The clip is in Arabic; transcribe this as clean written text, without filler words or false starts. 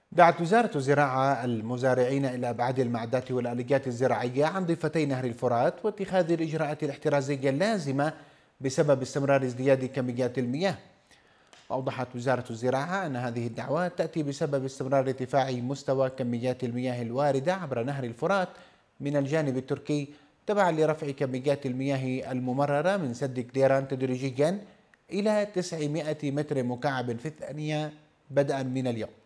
دعت وزارة الزراعة المزارعين إلى إبعاد المعدات والآليات الزراعية عن ضفتي نهر الفرات واتخاذ الإجراءات الاحترازية اللازمة بسبب استمرار ازدياد كميات المياه. وأوضحت وزارة الزراعة أن هذه الدعوات تأتي بسبب استمرار ارتفاع مستوى كميات المياه الواردة عبر نهر الفرات من الجانب التركي، تبعا لرفع كميات المياه الممررة من سد كديران تدريجيا إلى 900 متر مكعب في الثانية بدءا من اليوم.